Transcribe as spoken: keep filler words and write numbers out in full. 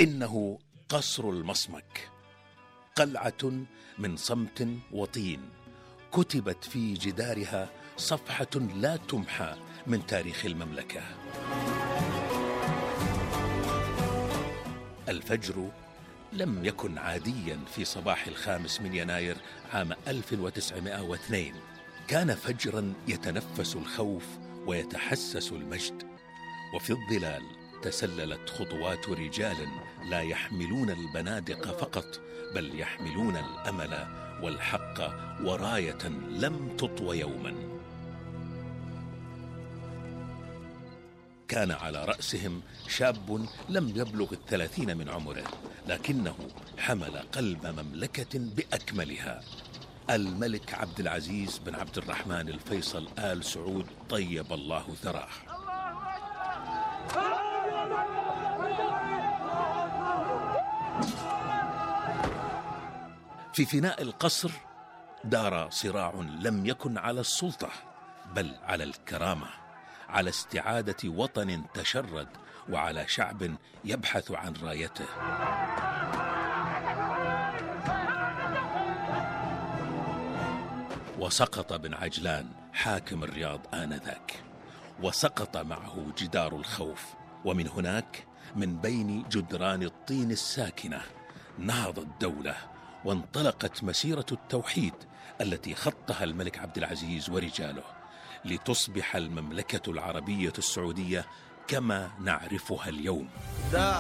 إنه قصر المصمك، قلعة من صمت وطين كتبت في جدارها صفحة لا تمحى من تاريخ المملكة. الفجر لم يكن عاديا في صباح الخامس من يناير عام ألف وتسعمائة واثنين، كان فجرا يتنفس الخوف ويتحسس المجد. وفي الظلال تسللت خطوات رجال لا يحملون البنادق فقط، بل يحملون الأمل والحق وراية لم تطو يوما. كان على رأسهم شاب لم يبلغ الثلاثين من عمره، لكنه حمل قلب مملكة بأكملها، الملك عبد العزيز بن عبد الرحمن الفيصل آل سعود طيب الله ثراه. في فناء القصر دار صراع لم يكن على السلطة بل على الكرامة، على استعادة وطن تشرد وعلى شعب يبحث عن رايته. وسقط بن عجلان حاكم الرياض آنذاك، وسقط معه جدار الخوف، ومن هناك من بين جدران الطين الساكنة نهضت دولة وانطلقت مسيرة التوحيد التي خطها الملك عبد العزيز ورجاله، لتصبح المملكة العربية السعودية كما نعرفها اليوم.